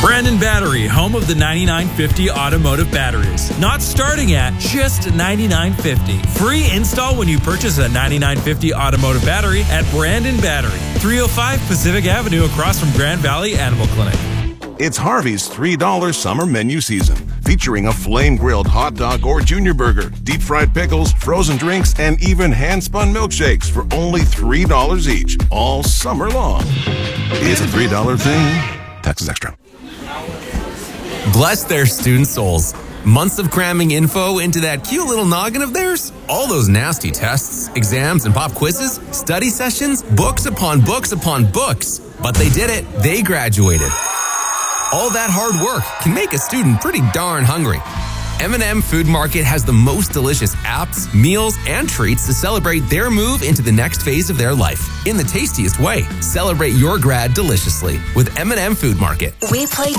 Brandon Battery, home of the 9950 automotive batteries. Not starting at just $99.50. Free install when you purchase a 9950 automotive battery at Brandon Battery, 305 Pacific Avenue across from Grand Valley Animal Clinic. It's Harvey's $3 summer menu season, featuring a flame-grilled hot dog or junior burger, deep-fried pickles, frozen drinks, and even hand-spun milkshakes for only $3 each, all summer long. It's a $3 thing. Taxes extra. Bless their student souls. Months of cramming info into that cute little noggin of theirs? All those nasty tests, exams, and pop quizzes, study sessions, books upon books upon books. But they did it. They graduated. All that hard work can make a student pretty darn hungry. M&M Food Market has the most delicious apps, meals, and treats to celebrate their move into the next phase of their life in the tastiest way. Celebrate your grad deliciously with M&M Food Market. We play